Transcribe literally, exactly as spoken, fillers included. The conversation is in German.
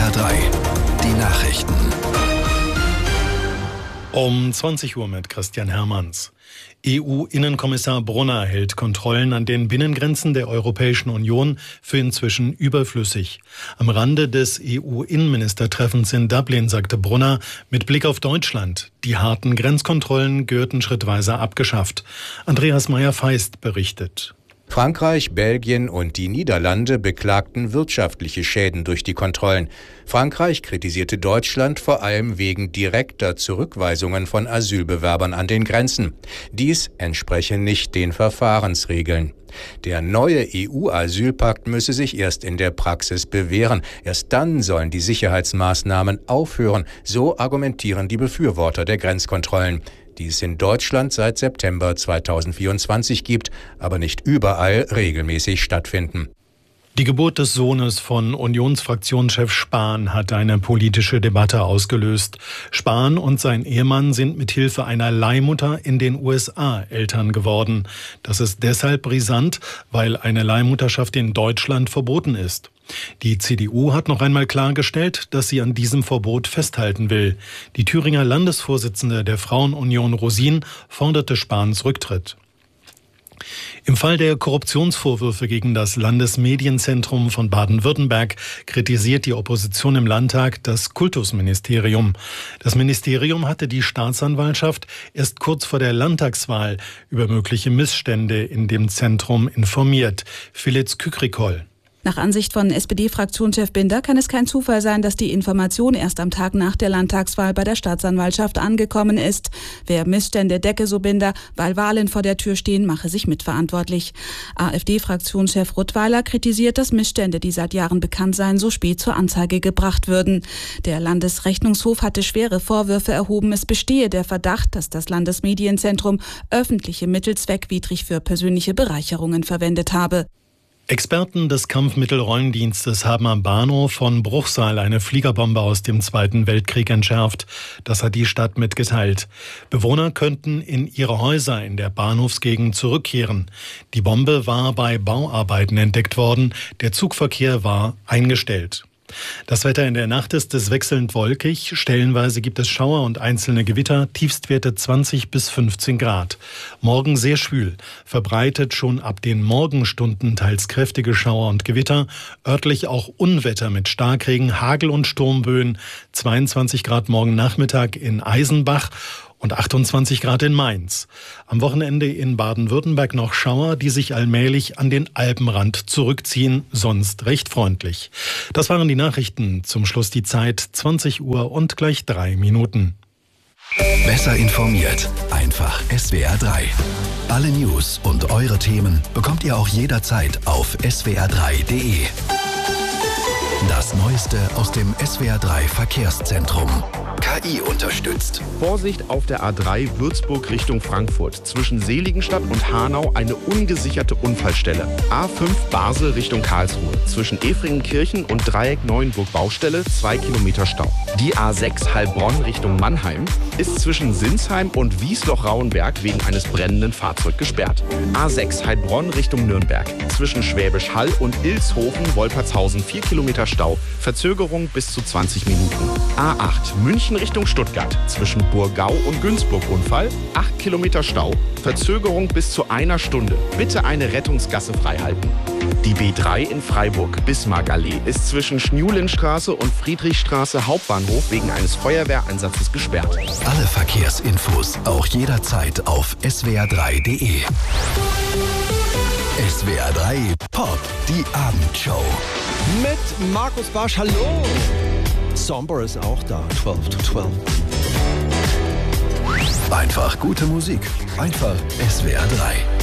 R drei, die Nachrichten. Um zwanzig Uhr mit Christian Hermanns. E U-Innenkommissar Brunner hält Kontrollen an den Binnengrenzen der Europäischen Union für inzwischen überflüssig. Am Rande des E U-Innenministertreffens in Dublin sagte Brunner, mit Blick auf Deutschland, die harten Grenzkontrollen gehörten schrittweise abgeschafft. Andreas Meyer-Feist berichtet. Frankreich, Belgien und die Niederlande beklagten wirtschaftliche Schäden durch die Kontrollen. Frankreich kritisierte Deutschland vor allem wegen direkter Zurückweisungen von Asylbewerbern an den Grenzen. Dies entspreche nicht den Verfahrensregeln. Der neue E U-Asylpakt müsse sich erst in der Praxis bewähren. Erst dann sollen die Sicherheitsmaßnahmen aufhören, so argumentieren die Befürworter der Grenzkontrollen, die es in Deutschland seit September zweitausendvierundzwanzig gibt, aber nicht überall regelmäßig stattfinden. Die Geburt des Sohnes von Unionsfraktionschef Spahn hat eine politische Debatte ausgelöst. Spahn und sein Ehemann sind mit Hilfe einer Leihmutter in den U S A Eltern geworden. Das ist deshalb brisant, weil eine Leihmutterschaft in Deutschland verboten ist. Die C D U hat noch einmal klargestellt, dass sie an diesem Verbot festhalten will. Die Thüringer Landesvorsitzende der Frauenunion Rosin forderte Spahns Rücktritt. Im Fall der Korruptionsvorwürfe gegen das Landesmedienzentrum von Baden-Württemberg kritisiert die Opposition im Landtag das Kultusministerium. Das Ministerium hatte die Staatsanwaltschaft erst kurz vor der Landtagswahl über mögliche Missstände in dem Zentrum informiert. Filiz Kükrikol. Nach Ansicht von S P D-Fraktionschef Binder kann es kein Zufall sein, dass die Information erst am Tag nach der Landtagswahl bei der Staatsanwaltschaft angekommen ist. Wer Missstände decke, so Binder, weil Wahlen vor der Tür stehen, mache sich mitverantwortlich. AfD-Fraktionschef Rottweiler kritisiert, dass Missstände, die seit Jahren bekannt seien, so spät zur Anzeige gebracht würden. Der Landesrechnungshof hatte schwere Vorwürfe erhoben. Es bestehe der Verdacht, dass das Landesmedienzentrum öffentliche Mittel zweckwidrig für persönliche Bereicherungen verwendet habe. Experten des Kampfmittelrollendienstes haben am Bahnhof von Bruchsal eine Fliegerbombe aus dem Zweiten Weltkrieg entschärft. Das hat die Stadt mitgeteilt. Bewohner könnten in ihre Häuser in der Bahnhofsgegend zurückkehren. Die Bombe war bei Bauarbeiten entdeckt worden. Der Zugverkehr war eingestellt. Das Wetter in der Nacht ist es wechselnd wolkig. Stellenweise gibt es Schauer und einzelne Gewitter. Tiefstwerte zwanzig bis fünfzehn Grad. Morgen sehr schwül. Verbreitet schon ab den Morgenstunden teils kräftige Schauer und Gewitter. Örtlich auch Unwetter mit Starkregen, Hagel und Sturmböen. zweiundzwanzig Grad morgen Nachmittag in Eisenbach und achtundzwanzig Grad in Mainz. Am Wochenende in Baden-Württemberg noch Schauer, die sich allmählich an den Alpenrand zurückziehen, sonst recht freundlich. Das waren die Nachrichten. Zum Schluss die Zeit, zwanzig Uhr und gleich drei Minuten. Besser informiert, einfach S W R drei. Alle News und eure Themen bekommt ihr auch jederzeit auf S W R drei Punkt D E. Das Neueste aus dem S W R drei Verkehrszentrum. K I unterstützt. Vorsicht auf der A drei Würzburg Richtung Frankfurt. Zwischen Seligenstadt und Hanau eine ungesicherte Unfallstelle. A fünf Basel Richtung Karlsruhe. Zwischen Efringenkirchen und Dreieck Neuenburg Baustelle zwei Kilometer Stau. Die A sechs Heilbronn Richtung Mannheim ist zwischen Sinsheim und Wiesloch-Rauenberg wegen eines brennenden Fahrzeugs gesperrt. A sechs Heilbronn Richtung Nürnberg. Zwischen Schwäbisch Hall und Ilshofen Wolpertshausen vier Kilometer Stau. Verzögerung bis zu zwanzig Minuten. A acht München Richtung Stuttgart. Zwischen Burgau und Günzburg Unfall. acht Kilometer Stau. Verzögerung bis zu einer Stunde. Bitte eine Rettungsgasse freihalten. Die B drei in Freiburg Bismarckallee ist zwischen Schniulinstraße und Friedrichstraße Hauptbahnhof wegen eines Feuerwehreinsatzes gesperrt. Alle Verkehrsinfos auch jederzeit auf S W R drei Punkt D E. S W R drei Pop, die Abendshow. Mit Markus Barsch, hallo! Somber ist auch da, zwölf zu zwölf. Einfach gute Musik, einfach S W R drei.